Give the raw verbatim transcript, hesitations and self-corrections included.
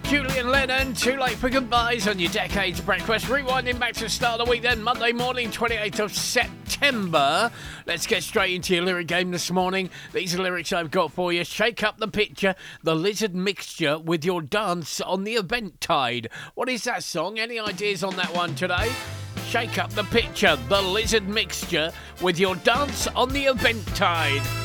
Julian Lennon, Too Late for Goodbyes on your Decades Breakfast. Rewinding back to the start of the week then, Monday morning, twenty-eighth of September. Let's get straight into your lyric game this morning. These are lyrics I've got for you. Shake up the picture, the lizard mixture with your dance on the event tide. What is that song? Any ideas on that one today? Shake up the picture, the lizard mixture with your dance on the event tide.